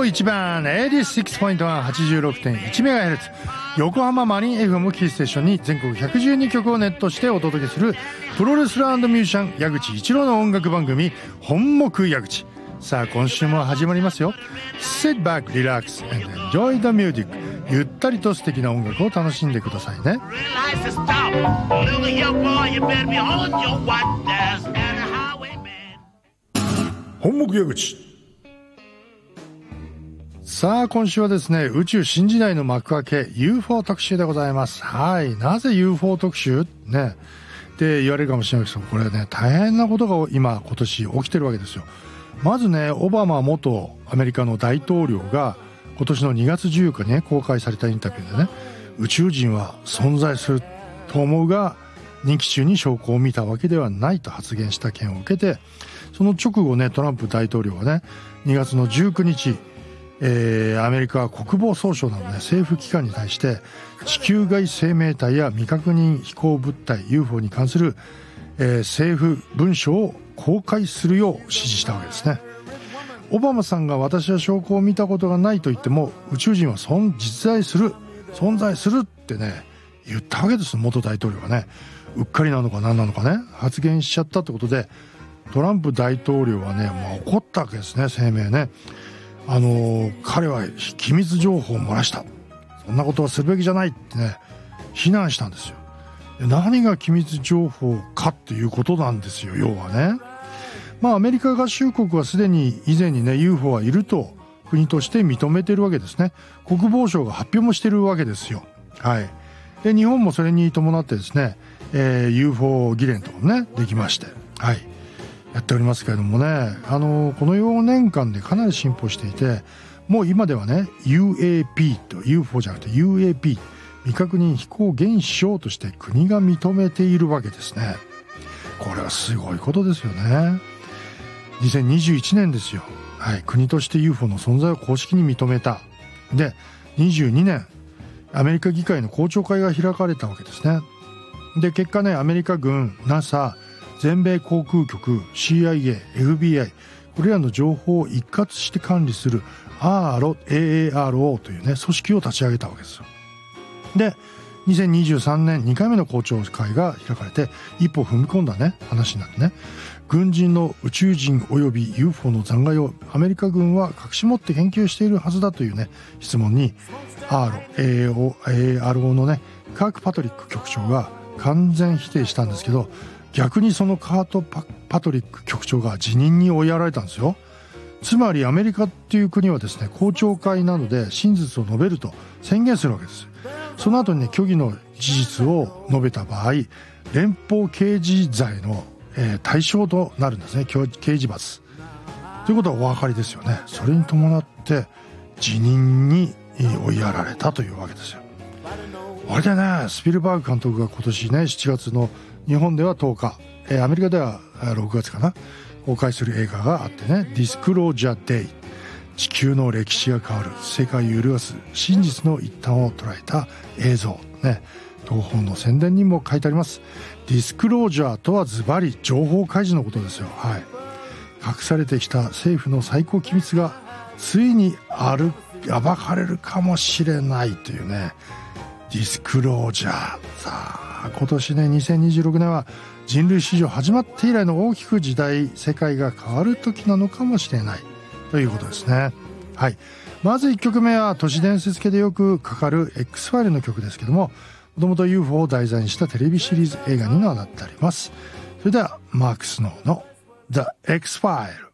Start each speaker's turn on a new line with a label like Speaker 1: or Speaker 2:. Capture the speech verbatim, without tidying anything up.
Speaker 1: いちばん はちじゅうろくてんいち はちじゅうろくてんいちメガヘルツ 横浜マリン エフエム キーステーションに全国ひゃくじゅうにきょくをネットしてお届けするプロレスラー&ミュージシャン矢口一郎の音楽番組本目矢口。さあ今週も始まりますよ。 Sit back, relax and enjoy the music。 ゆったりと素敵な音楽を楽しんでくださいね。本目矢口。さあ今週はですね、宇宙新時代の幕開け ユーフォー 特集でございます。はい、なぜ ユーフォー 特集ねって言われるかもしれないですけど、これはね大変なことが今今年起きてるわけですよ。まずね、オバマ元アメリカの大統領が今年のにがつじゅうよっかに、ね、公開されたインタビューでね、宇宙人は存在すると思うが任期中に証拠を見たわけではないと発言した件を受けて、その直後ね、トランプ大統領はねにがつのじゅうくにち、えー、アメリカ国防総省などね政府機関に対して地球外生命体や未確認飛行物体 ユーフォー に関する、えー、政府文書を公開するよう指示したわけですね。オバマさんが私は証拠を見たことがないと言っても宇宙人は存実在する存在するってね言ったわけです。元大統領がねうっかりなのか何なのかね発言しちゃったってことで、トランプ大統領はね、まあ、怒ったわけですね。声明ね、あのー、彼は機密情報を漏らした、そんなことはするべきじゃないってね非難したんですよ。何が機密情報かっていうことなんですよ。要はね、まあアメリカ合衆国はすでに以前にね ユーフォー はいると国として認めてるわけですね。国防省が発表もしてるわけですよ。はい。で日本もそれに伴ってですね、えー、ユーフォー 議連とかもねできまして、はいやっておりますけれどもね、あのこのよねんかんでかなり進歩していて、もう今ではね ユーエーピー と ユーフォー じゃなくて ユーエーピー 未確認飛行現象として国が認めているわけですね。これはすごいことですよね。にせんにじゅういちねんですよ。はい、国として ユーフォー の存在を公式に認めた。でにじゅうにねんアメリカ議会の公聴会が開かれたわけですね。で結果ね、アメリカ軍 ナサ 全米航空局 シーアイエー エフビーアイ これらの情報を一括して管理する アーロ エーエーアールオー というね組織を立ち上げたわけですよ。でにせんにじゅうさんねんにかいめの公聴会が開かれて一歩踏み込んだね話になってね、軍人の宇宙人及び ユーフォー の残骸をアメリカ軍は隠し持って研究しているはずだというね質問に アーロ エーエーアールオー のねカーク・パトリック局長が完全否定したんですけど、逆にそのカート パ, パトリック局長が辞任に追いやられたんですよ。つまりアメリカっていう国はですね公聴会などで真実を述べると宣言するわけです。その後にね虚偽の事実を述べた場合連邦刑事罪の、えー、対象となるんですね。刑事罰ということはお分かりですよね。それに伴って辞任に追いやられたというわけですよ。あれでねスピルバーグ監督が今年ねしちがつの日本ではとおか、えー、アメリカではろくがつかな公開する映画があってね、ディスクロージャーデイ、地球の歴史が変わる世界を揺るがす真実の一端を捉えた映像ね、東宝の宣伝にも書いてあります。ディスクロージャーとはズバリ情報開示のことですよ。はい、隠されてきた政府の最高機密がついにある暴かれるかもしれないというねディスクロージャー。さあ今年ねにせんにじゅうろくねんは人類史上始まって以来の大きく時代世界が変わる時なのかもしれないということですね。はい、まずいっきょくめは都市伝説系でよくかかる X ファイルの曲ですけども、もともと ユーフォー を題材にしたテレビシリーズ映画にもなってあります。それではマーク・スノーの The X File。